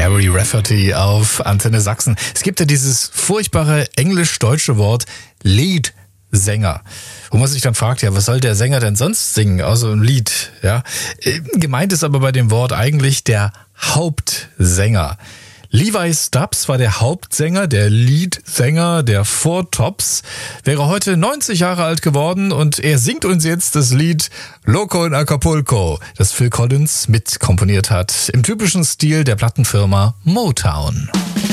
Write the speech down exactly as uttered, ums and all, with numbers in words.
Harry Rafferty auf Antenne Sachsen. Es gibt ja dieses furchtbare englisch-deutsche Wort Leadsänger, wo man sich dann fragt, ja, was soll der Sänger denn sonst singen, außer ein Lied? Ja, gemeint ist aber bei dem Wort eigentlich der Hauptsänger. Levi Stubbs war der Hauptsänger, der Leadsänger der Four Tops, wäre heute neunzig Jahre alt geworden und er singt uns jetzt das Lied Loco in Acapulco, das Phil Collins mitkomponiert hat, im typischen Stil der Plattenfirma Motown.